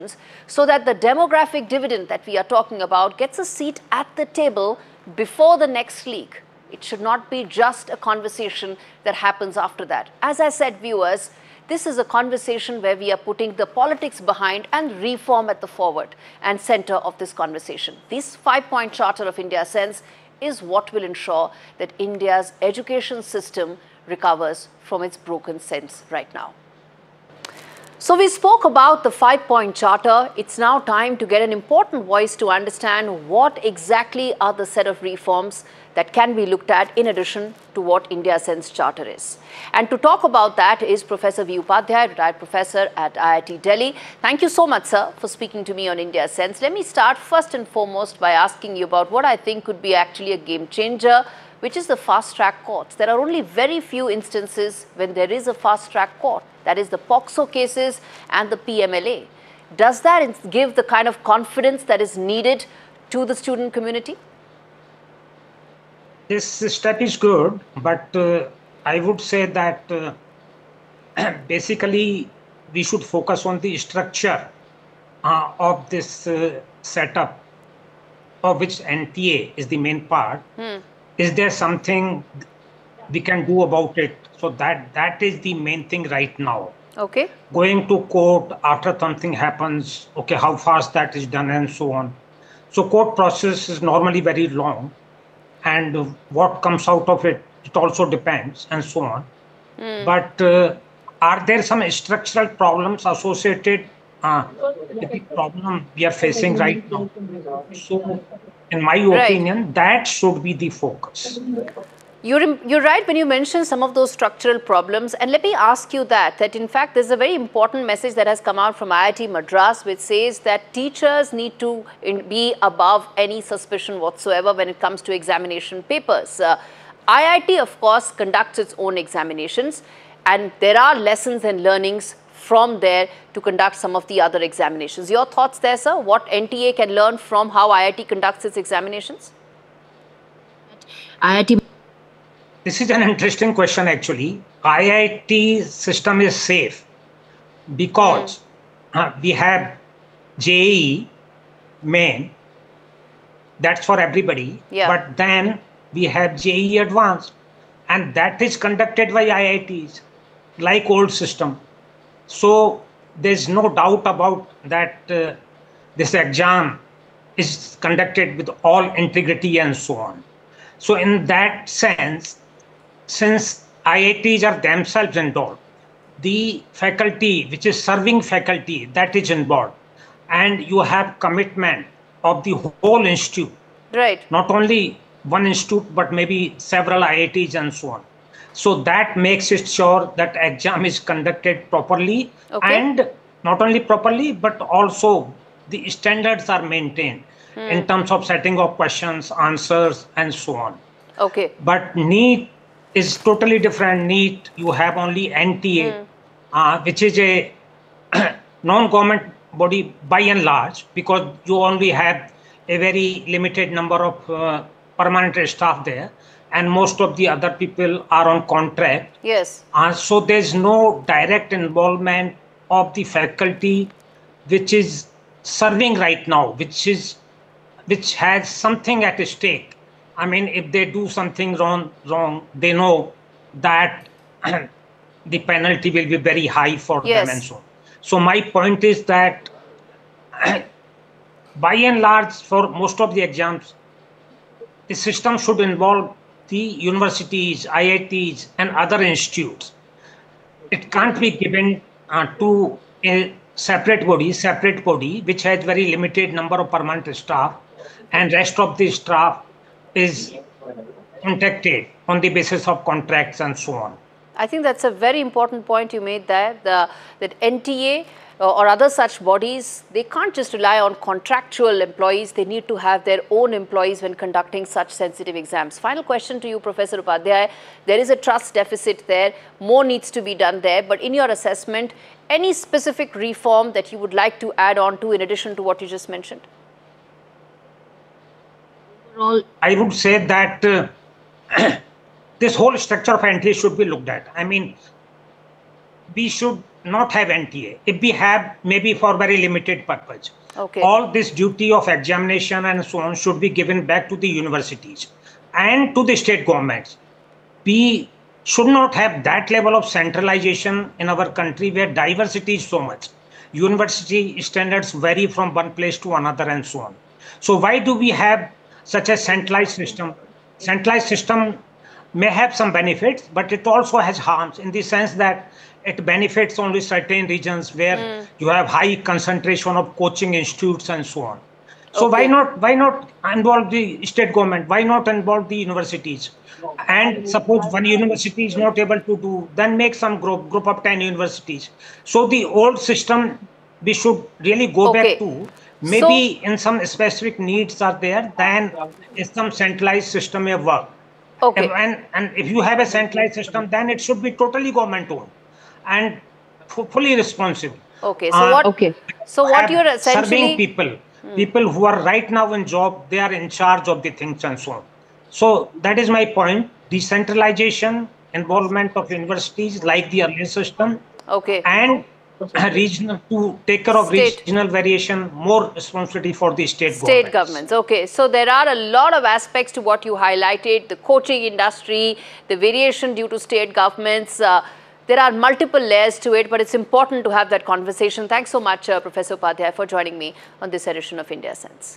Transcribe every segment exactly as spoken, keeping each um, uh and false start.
so that the demographic dividend that we are talking about gets a seat at the table before the next leak. It should not be just a conversation that happens after that. As I said, viewers, this is a conversation where we are putting the politics behind and reform at the forward and center of this conversation. This five-point charter of India Sense is what will ensure that India's education system recovers from its broken sense right now. So we spoke about the five-point charter. It's now time to get an important voice to understand what exactly are the set of reforms that can be looked at in addition to what India Sense Charter is. And to talk about that is Professor V. Upadhyay, retired professor at I I T Delhi. Thank you so much, sir, for speaking to me on India Sense. Let me start first and foremost by asking you about what I think could be actually a game changer, which is the fast-track courts. There are only very few instances when there is a fast-track court, that is the POCSO cases and the P M L A. Does that give the kind of confidence that is needed to the student community? This step is good, but uh, I would say that uh, basically we should focus on the structure uh, of this uh, setup, of which N T A is the main part. Hmm. Is there something we can do about it? So that that is the main thing right now. Okay. Going to court after something happens, okay, how fast that is done and so on. So court process is normally very long. And what comes out of it, it also depends and so on. Mm. But uh, are there some structural problems associated uh, with the problem we are facing right now? So, in my opinion, right. that should be the focus. You're, you're right when you mention some of those structural problems. And let me ask you that, that in fact, there's a very important message that has come out from I I T Madras, which says that teachers need to in, be above any suspicion whatsoever when it comes to examination papers. Uh, I I T, of course, conducts its own examinations, and there are lessons and learnings from there to conduct some of the other examinations. Your thoughts there, sir? What N T A can learn from how I I T conducts its examinations? I I T This is an interesting question, actually. I I T system is safe because mm. uh, we have J E E main, that's for everybody. Yeah. But then we have J E E advanced, and that is conducted by I I Ts, like old system. So there's no doubt about that uh, this exam is conducted with all integrity and so on. So in that sense, since I I Ts are themselves involved, the faculty, which is serving faculty, that is involved, and you have commitment of the whole institute. Right. Not only one institute, but maybe several I I Ts and so on. So that makes it sure that exam is conducted properly, okay. and not only properly, but also the standards are maintained hmm. in terms of setting of questions, answers, and so on. Okay. But NEET is totally different. NEET, you have only N T A, mm. uh, which is a non-government body by and large, because you only have a very limited number of uh, permanent staff there, and most of the other people are on contract. Yes. Uh, so there's no direct involvement of the faculty, which is serving right now, which is which has something at stake. I mean, if they do something wrong, wrong, they know that the penalty will be very high for yes. them and so on. So my point is that by and large, for most of the exams, the system should involve the universities, I I Ts, and other institutes. It can't be given uh, to a separate body, separate body, which has very limited number of permanent staff, and rest of the staff is contracted on the basis of contracts and so on. I think that's a very important point you made there, the, that N T A uh, or other such bodies, they can't just rely on contractual employees, they need to have their own employees when conducting such sensitive exams. Final question to you, Professor Upadhyay. There is a trust deficit there, more needs to be done there, but in your assessment, any specific reform that you would like to add on to in addition to what you just mentioned? I would say that uh, this whole structure of entry should be looked at. I mean, we should not have N T A. If we have, maybe for very limited purpose. Okay. All this duty of examination and so on should be given back to the universities and to the state governments. We should not have that level of centralization in our country where diversity is so much. University standards vary from one place to another and so on. So why do we have such a centralized system? Centralized system may have some benefits, but it also has harms in the sense that it benefits only certain regions where mm. you have high concentration of coaching institutes and so on. So okay. why not why not involve the state government? Why not involve the universities? And suppose one university is not able to do, then make some group group of ten universities. So the old system we should really go okay. back to. Maybe so, in some specific needs are there, then some centralized system may work. Okay. And, and if you have a centralized system, then it should be totally government owned and fully responsible. Okay. So uh, what? Okay. So what you're essentially serving people, hmm. people who are right now in job, they are in charge of the things and so on. So that is my point. Decentralization, involvement of universities like the earlier system. Okay. And regional to take care of state. regional variation, more responsibility for the state, state governments. governments. Okay, so there are a lot of aspects to what you highlighted, the coaching industry, the variation due to state governments. Uh, there are multiple layers to it, but it's important to have that conversation. Thanks so much, uh, Professor Upadhyay, for joining me on this edition of India Sense.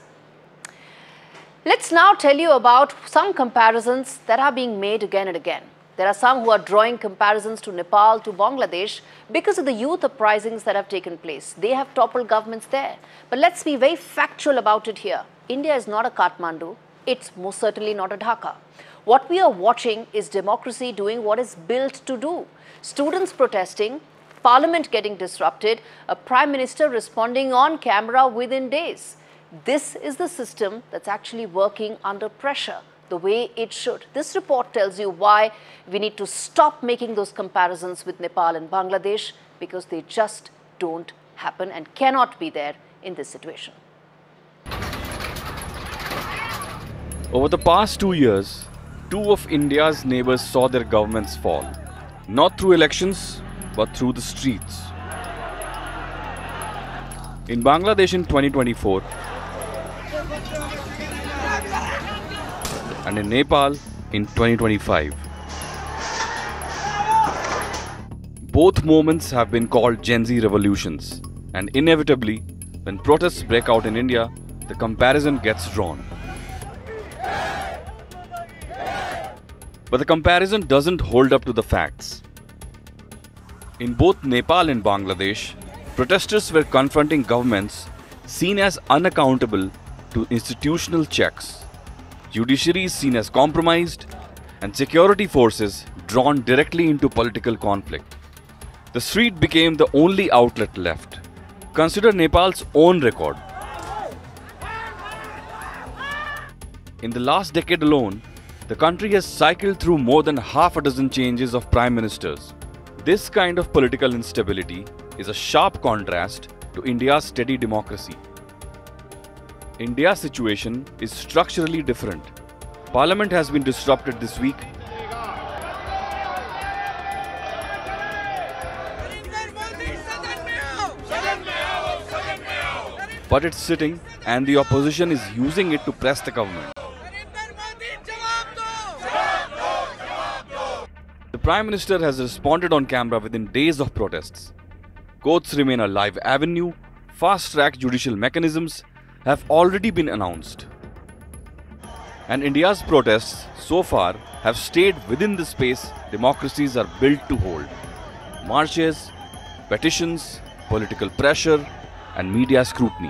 Let's now tell you about some comparisons that are being made again and again. There are some who are drawing comparisons to Nepal, to Bangladesh because of the youth uprisings that have taken place. They have toppled governments there. But let's be very factual about it here. India is not a Kathmandu. It's most certainly not a Dhaka. What we are watching is democracy doing what it's built to do. Students protesting, parliament getting disrupted, a prime minister responding on camera within days. This is the system that's actually working under pressure the way it should. This report tells you why we need to stop making those comparisons with Nepal and Bangladesh, because they just don't happen and cannot be there in this situation. Over the past two years, two of India's neighbors saw their governments fall, not through elections, but through the streets. In Bangladesh in twenty twenty-four, and in Nepal in twenty twenty-five. Both moments have been called Gen Z revolutions, and inevitably, when protests break out in India, the comparison gets drawn. But the comparison doesn't hold up to the facts. In both Nepal and Bangladesh, protesters were confronting governments seen as unaccountable to institutional checks, judiciary is seen as compromised, and security forces drawn directly into political conflict. The street became the only outlet left. Consider Nepal's own record. In the last decade alone, the country has cycled through more than half a dozen changes of prime ministers. This kind of political instability is a sharp contrast to India's steady democracy. India's situation is structurally different. Parliament has been disrupted this week. But it's sitting, and the opposition is using it to press the government. The Prime Minister has responded on camera within days of protests. Courts remain a live avenue. Fast-track judicial mechanisms have already been announced. And India's protests so far have stayed within the space democracies are built to hold. Marches, petitions, political pressure, and media scrutiny.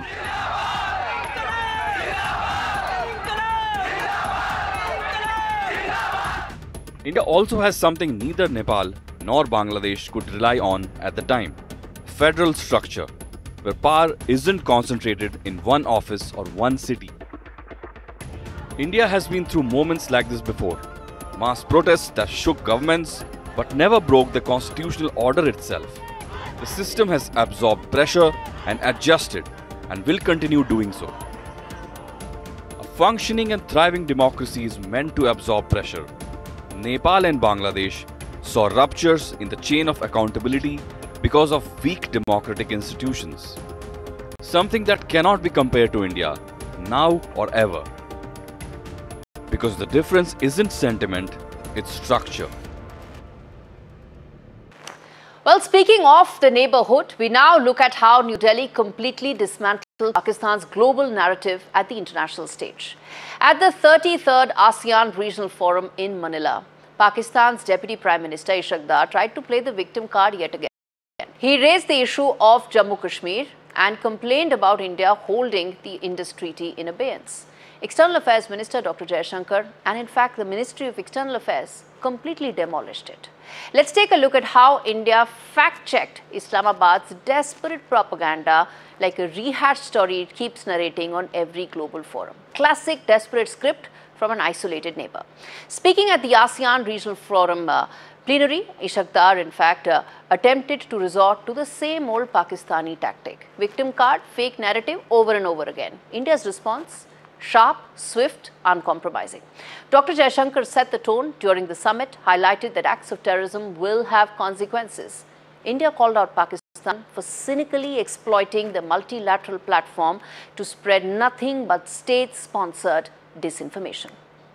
India also has something neither Nepal nor Bangladesh could rely on at the time: federal structure, where power isn't concentrated in one office or one city. India has been through moments like this before. Mass protests that shook governments but never broke the constitutional order itself. The system has absorbed pressure and adjusted, and will continue doing so. A functioning and thriving democracy is meant to absorb pressure. Nepal and Bangladesh saw ruptures in the chain of accountability because of weak democratic institutions. Something that cannot be compared to India, now or ever. Because the difference isn't sentiment, it's structure. Well, speaking of the neighborhood, we now look at how New Delhi completely dismantled Pakistan's global narrative at the international stage. At the thirty-third ASEAN Regional Forum in Manila, Pakistan's Deputy Prime Minister Ishaq Dar tried to play the victim card yet again. He raised the issue of Jammu Kashmir and complained about India holding the Indus Treaty in abeyance. External Affairs Minister Doctor Jaishankar and in fact the Ministry of External Affairs completely demolished it. Let's take a look at how India fact-checked Islamabad's desperate propaganda like a rehashed story it keeps narrating on every global forum. Classic desperate script from an isolated neighbor. Speaking at the ASEAN Regional Forum uh, plenary, Ishaq Dar in fact uh, attempted to resort to the same old Pakistani tactic. Victim card, fake narrative over and over again. India's response? Sharp, swift, uncompromising. Doctor Jaishankar set the tone during the summit, highlighted that acts of terrorism will have consequences. India called out Pakistan for cynically exploiting the multilateral platform to spread nothing but state-sponsored disinformation.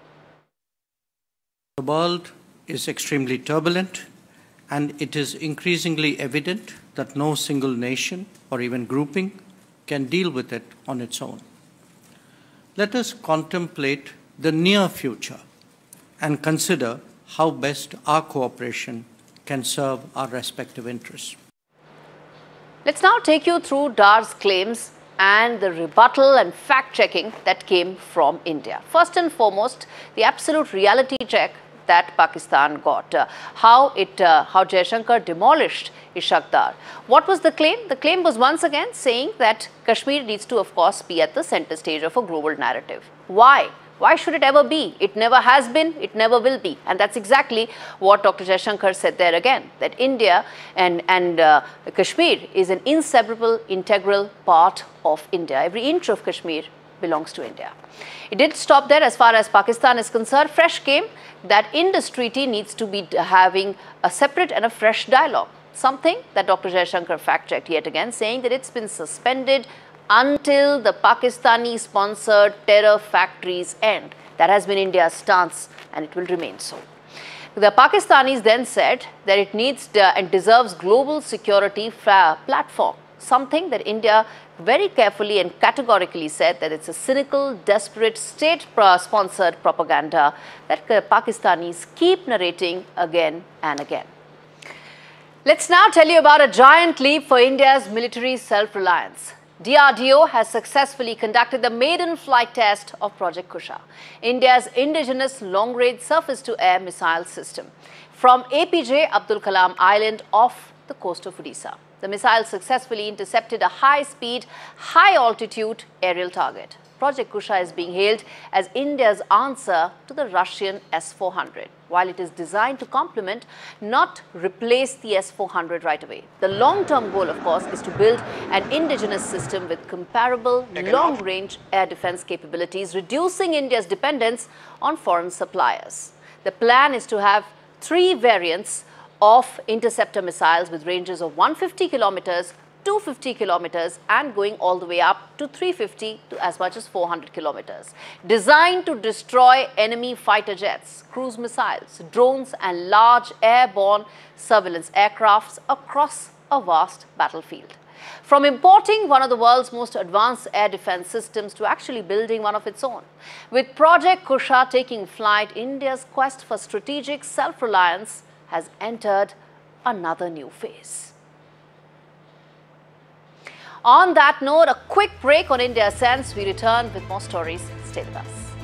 The world is extremely turbulent, and it is increasingly evident that no single nation or even grouping can deal with it on its own. Let us contemplate the near future and consider how best our cooperation can serve our respective interests. Let's now take you through Dar's claims and the rebuttal and fact-checking that came from India. First and foremost, the absolute reality check that Pakistan got. Uh, how it, uh, how Jaishankar demolished Ishaq Dar. What was the claim? The claim was once again saying that Kashmir needs to, of course, be at the center stage of a global narrative. Why? Why should it ever be? It never has been, it never will be. And that's exactly what Doctor Jaishankar said there again, that India and, and uh, Kashmir is an inseparable, integral part of India. Every inch of Kashmir belongs to India. It didn't stop there as far as Pakistan is concerned. Fresh came that Indus Treaty needs to be having a separate and a fresh dialogue. Something that Doctor Jaishankar fact-checked yet again, saying that it's been suspended until the Pakistani-sponsored terror factories end. That has been India's stance and it will remain so. The Pakistanis then said that it needs and deserves global security platform. Something that India very carefully and categorically said that it's a cynical, desperate, state-sponsored propaganda that Pakistanis keep narrating again and again. Let's now tell you about a giant leap for India's military self-reliance. D R D O has successfully conducted the maiden flight test of Project Kusha, India's indigenous long-range surface-to-air missile system, from A P J Abdul Kalam Island off the coast of Odisha. The missile successfully intercepted a high-speed, high-altitude aerial target. Project Kusha is being hailed as India's answer to the Russian S four hundred. While it is designed to complement, not replace the S four hundred right away. The long-term goal, of course, is to build an indigenous system with comparable long-range air defense capabilities, reducing India's dependence on foreign suppliers. The plan is to have three variants of interceptor missiles with ranges of one hundred fifty kilometers, two hundred fifty kilometers and going all the way up to three hundred fifty to as much as four hundred kilometers. Designed to destroy enemy fighter jets, cruise missiles, drones and large airborne surveillance aircrafts across a vast battlefield. From importing one of the world's most advanced air defense systems to actually building one of its own. With Project Kusha taking flight, India's quest for strategic self-reliance has entered another new phase. On that note, a quick break on India Sense. We return with more stories. Stay with us.